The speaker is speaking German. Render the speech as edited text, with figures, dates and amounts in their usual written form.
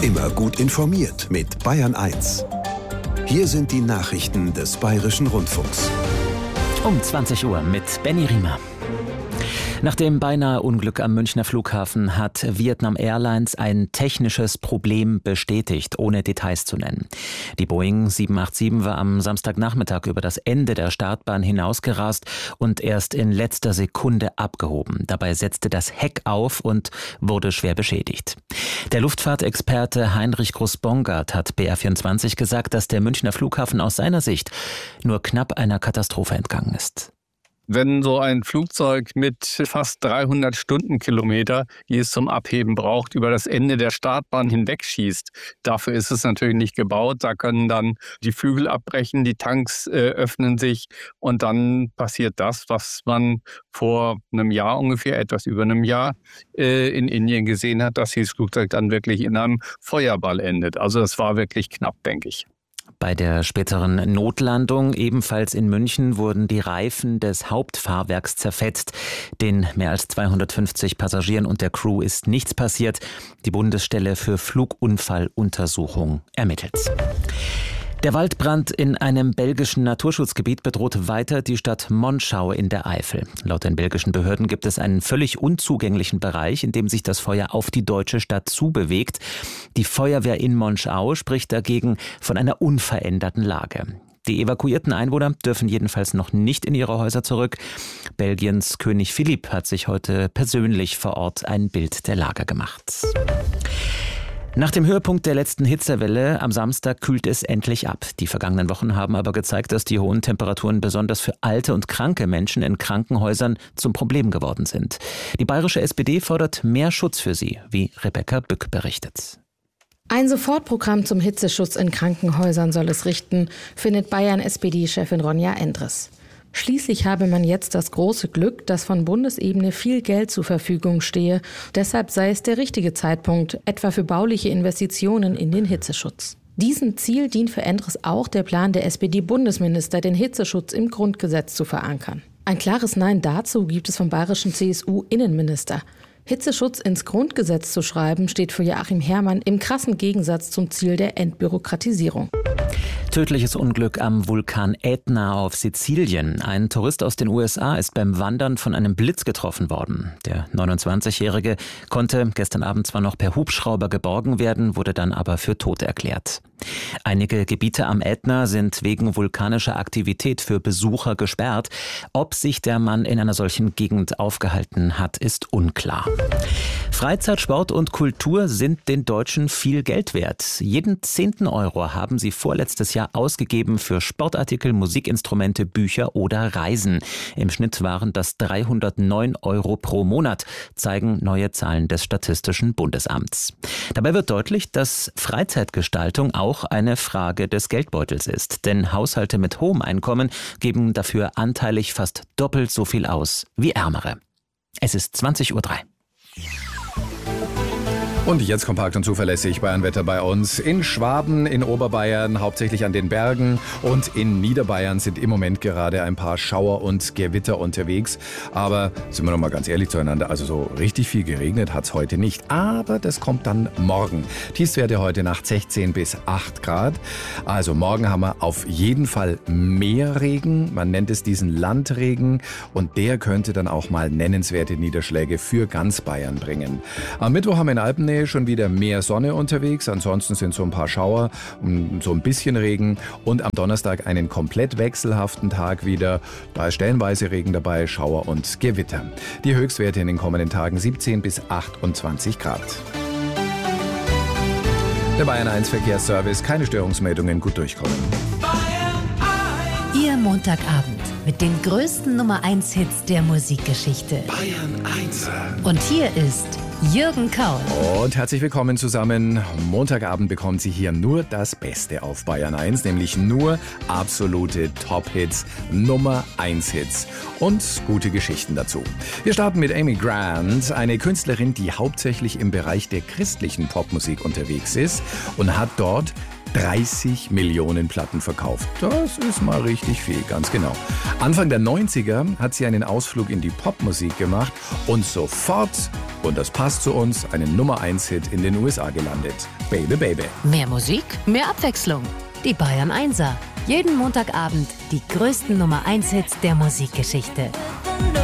Immer gut informiert mit Bayern 1. Hier sind die Nachrichten des Bayerischen Rundfunks. Um 20 Uhr mit Benny Riemer. Nach dem beinahe Unglück am Münchner Flughafen hat Vietnam Airlines ein technisches Problem bestätigt, ohne Details zu nennen. Die Boeing 787 war am Samstagnachmittag über das Ende der Startbahn hinausgerast und erst in letzter Sekunde abgehoben. Dabei setzte das Heck auf und wurde schwer beschädigt. Der Luftfahrtexperte Heinrich Groß-Bongard hat BR24 gesagt, dass der Münchner Flughafen aus seiner Sicht nur knapp einer Katastrophe entgangen ist. Wenn so ein Flugzeug mit fast 300 Stundenkilometer, die es zum Abheben braucht, über das Ende der Startbahn hinwegschießt, dafür ist es natürlich nicht gebaut. Da können dann die Flügel abbrechen, die Tanks öffnen sich und dann passiert das, was man vor einem Jahr ungefähr, etwas über einem Jahr in Indien gesehen hat, dass dieses Flugzeug dann wirklich in einem Feuerball endet. Also das war wirklich knapp, denke ich. Bei der späteren Notlandung, ebenfalls in München, wurden die Reifen des Hauptfahrwerks zerfetzt. Den mehr als 250 Passagieren und der Crew ist nichts passiert. Die Bundesstelle für Flugunfalluntersuchung ermittelt. Der Waldbrand in einem belgischen Naturschutzgebiet bedroht weiter die Stadt Monschau in der Eifel. Laut den belgischen Behörden gibt es einen völlig unzugänglichen Bereich, in dem sich das Feuer auf die deutsche Stadt zubewegt. Die Feuerwehr in Monschau spricht dagegen von einer unveränderten Lage. Die evakuierten Einwohner dürfen jedenfalls noch nicht in ihre Häuser zurück. Belgiens König Philipp hat sich heute persönlich vor Ort ein Bild der Lage gemacht. Nach dem Höhepunkt der letzten Hitzewelle am Samstag kühlt es endlich ab. Die vergangenen Wochen haben aber gezeigt, dass die hohen Temperaturen besonders für alte und kranke Menschen in Krankenhäusern zum Problem geworden sind. Die bayerische SPD fordert mehr Schutz für sie, wie Rebecca Bück berichtet. Ein Sofortprogramm zum Hitzeschutz in Krankenhäusern soll es richten, findet Bayern-SPD-Chefin Ronja Endres. Schließlich habe man jetzt das große Glück, dass von Bundesebene viel Geld zur Verfügung stehe. Deshalb sei es der richtige Zeitpunkt, etwa für bauliche Investitionen in den Hitzeschutz. Diesem Ziel dient für Endres auch der Plan der SPD-Bundesminister, den Hitzeschutz im Grundgesetz zu verankern. Ein klares Nein dazu gibt es vom bayerischen CSU-Innenminister. Hitzeschutz ins Grundgesetz zu schreiben, steht für Joachim Herrmann im krassen Gegensatz zum Ziel der Entbürokratisierung. Tödliches Unglück am Vulkan Ätna auf Sizilien. Ein Tourist aus den USA ist beim Wandern von einem Blitz getroffen worden. Der 29-Jährige konnte gestern Abend zwar noch per Hubschrauber geborgen werden, wurde dann aber für tot erklärt. Einige Gebiete am Ätna sind wegen vulkanischer Aktivität für Besucher gesperrt. Ob sich der Mann in einer solchen Gegend aufgehalten hat, ist unklar. Freizeit, Sport und Kultur sind den Deutschen viel Geld wert. Jeden 10. Euro haben sie vorletztes Jahr ausgegeben für Sportartikel, Musikinstrumente, Bücher oder Reisen. Im Schnitt waren das 309 Euro pro Monat, zeigen neue Zahlen des Statistischen Bundesamts. Dabei wird deutlich, dass Freizeitgestaltung auch eine Frage des Geldbeutels ist. Denn Haushalte mit hohem Einkommen geben dafür anteilig fast doppelt so viel aus wie ärmere. Es ist 20:03 Uhr. Und jetzt kompakt und zuverlässig Bayernwetter bei uns. In Schwaben, in Oberbayern, hauptsächlich an den Bergen und in Niederbayern sind im Moment gerade ein paar Schauer und Gewitter unterwegs. Aber sind wir noch mal ganz ehrlich zueinander, also so richtig viel geregnet hat es heute nicht. Aber das kommt dann morgen. Tiefstwerte heute Nacht 16 bis 8 Grad. Also morgen haben wir auf jeden Fall mehr Regen. Man nennt es diesen Landregen. Und der könnte dann auch mal nennenswerte Niederschläge für ganz Bayern bringen. Am Mittwoch haben wir in Alpennähe schon wieder mehr Sonne unterwegs. Ansonsten sind so ein paar Schauer und so ein bisschen Regen. Und am Donnerstag einen komplett wechselhaften Tag wieder. Da ist stellenweise Regen dabei, Schauer und Gewitter. Die Höchstwerte in den kommenden Tagen 17 bis 28 Grad. Der Bayern 1 Verkehrsservice, keine Störungsmeldungen, gut durchkommen. Ihr Montagabend mit den größten Nummer 1 Hits der Musikgeschichte. Bayern 1. Und hier ist Jürgen Kaul. Und herzlich willkommen zusammen. Montagabend bekommen Sie hier nur das Beste auf Bayern 1, nämlich nur absolute Top-Hits, Nummer 1 Hits und gute Geschichten dazu. Wir starten mit Amy Grant, eine Künstlerin, die hauptsächlich im Bereich der christlichen Popmusik unterwegs ist und hat dort 30 Millionen Platten verkauft. Das ist mal richtig viel, ganz genau. Anfang der 90er hat sie einen Ausflug in die Popmusik gemacht und sofort, und das passt passt zu uns, einen Nummer-1-Hit in den USA gelandet. Baby, Baby. Mehr Musik, mehr Abwechslung. Die Bayern 1er. Jeden Montagabend die größten Nummer 1 Hits der Musikgeschichte.